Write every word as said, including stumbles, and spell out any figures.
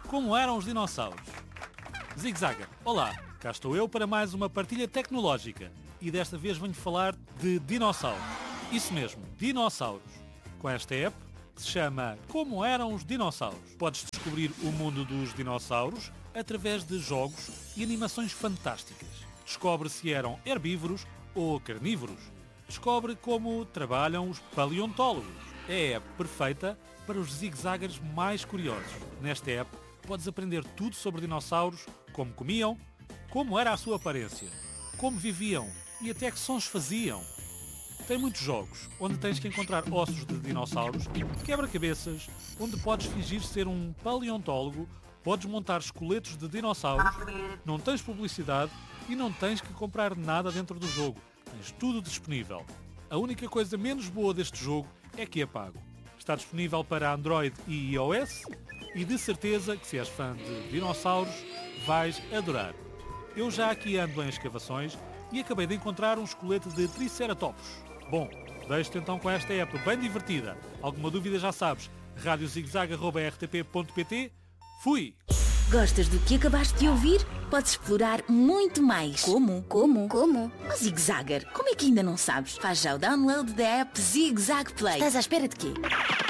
Como eram os dinossauros? Zig-Zagger, olá, cá estou eu para mais uma partilha tecnológica e desta vez venho falar de dinossauros. Isso mesmo, dinossauros. Com esta app que se chama Como eram os dinossauros. Podes descobrir o mundo dos dinossauros através de jogos e animações fantásticas. Descobre se eram herbívoros ou carnívoros. Descobre como trabalham os paleontólogos. É a app perfeita para os zig-zaggers mais curiosos. Nesta app podes aprender tudo sobre dinossauros, como comiam, como era a sua aparência, como viviam e até que sons faziam. Tem muitos jogos, onde tens que encontrar ossos de dinossauros, quebra-cabeças, onde podes fingir ser um paleontólogo, podes montar esqueletos de dinossauros, não tens publicidade e não tens que comprar nada dentro do jogo. Tens tudo disponível. A única coisa menos boa deste jogo é que é pago. Está disponível para Android e iOS e de certeza que se és fã de dinossauros vais adorar. Eu já aqui ando em escavações e acabei de encontrar um esqueleto de Triceratops. Bom, deixo-te então com esta app bem divertida. Alguma dúvida já sabes, rádio zigzag arroba r t p ponto p t. Fui! Gostas do que acabaste de ouvir? Podes explorar muito mais. Como? Como? Como? O Zig-Zagger, como é que ainda não sabes? Faz já o download da app Zig-Zag Play. Estás à espera de quê?